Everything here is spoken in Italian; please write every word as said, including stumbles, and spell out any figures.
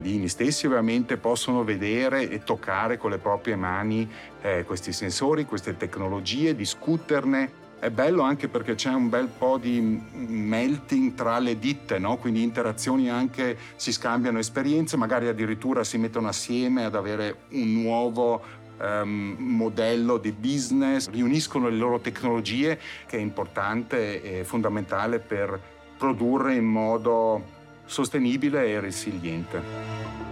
Gli inni stessi ovviamente possono vedere e toccare con le proprie mani eh, questi sensori, queste tecnologie, discuterne. È bello anche perché c'è un bel po' di melting tra le ditte, no? Quindi interazioni anche, si scambiano esperienze, magari addirittura si mettono assieme ad avere un nuovo um, modello di business, riuniscono le loro tecnologie, che è importante e fondamentale per produrre in modo sostenibile e resiliente.